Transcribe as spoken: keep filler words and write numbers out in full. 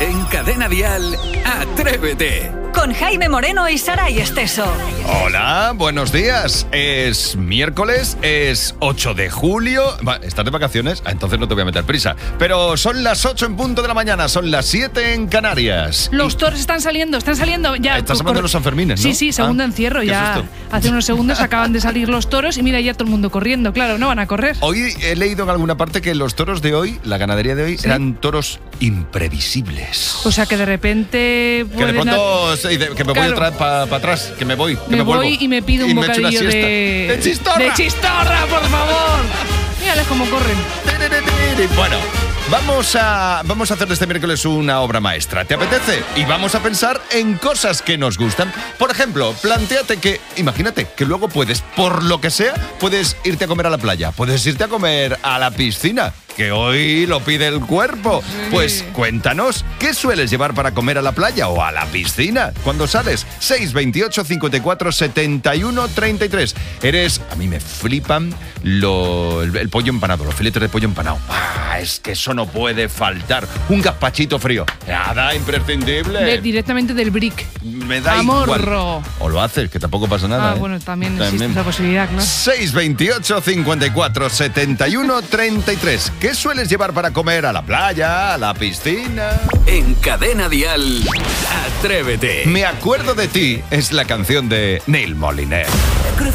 En Cadena Dial, Atrévete. Con Jaime Moreno y Saray Esteso. Hola, buenos días. Es miércoles, es ocho de julio. Va, ¿estás de vacaciones? Ah, entonces no te voy a meter prisa. Pero son las ocho en punto de la mañana, son las siete en Canarias. Los toros están saliendo, están saliendo ya. Estás hablando de los Sanfermines, ¿no? Sí, sí, segundo ah, encierro. Ya susto. Hace unos segundos acaban de salir los toros y mira ya todo el mundo corriendo. Claro, no van a correr. Hoy he leído en alguna parte que los toros de hoy, la ganadería de hoy, ¿sí? Eran toros imprevisibles. O sea que de repente... Que de pronto se dice que me claro. voy para pa, pa atrás, que me voy, que me, me voy vuelvo. y me pido un y bocadillo me de... ¡De chistorra! ¡De chistorra, por favor! Mírales cómo corren. Bueno, vamos a, vamos a hacer de este miércoles una obra maestra. ¿Te apetece? Y vamos a pensar en cosas que nos gustan. Por ejemplo, plantéate que, imagínate, que luego puedes, por lo que sea, puedes irte a comer a la playa, puedes irte a comer a la piscina, que hoy lo pide el cuerpo. Sí. Pues cuéntanos, ¿qué sueles llevar para comer a la playa o a la piscina cuando sales? seis veintiocho, cincuenta y cuatro, setenta y uno, treinta y tres. Eres, a mí me flipan lo, el, el pollo empanado, los filetes de pollo empanado. Ah, es que eso no puede faltar. Un gazpachito frío. Nada, imprescindible. De, directamente del brick. Me da Amorro. igual. O lo haces, que tampoco pasa nada. Ah, ¿eh? bueno, también, también existe esa posibilidad, claro. seis veintiocho, cincuenta y cuatro, setenta y uno, treinta y tres. ¿Qué sueles llevar para comer a la playa, a la piscina? En Cadena Dial, Atrévete. Me acuerdo de ti es la canción de Neil Moliner.